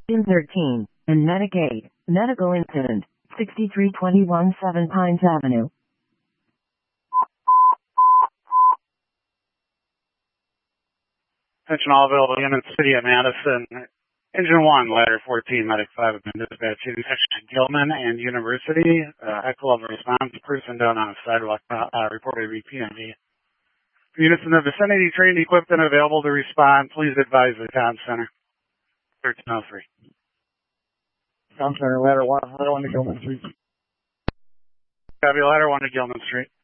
In 13, and Medicaid, medical incident, 6321 7 Pines Avenue. Attention all available units, City of Madison. Engine 1, Ladder 14, Medic 5 have been dispatched to section Gilman and University. Echo of response, person down on a sidewalk, reported to be PMV. For units in the vicinity, trained, equipped, and available to respond, please advise the comm center. 1303. Comm center, ladder 1 to Gilman Street. Copy, ladder 1 to Gilman Street.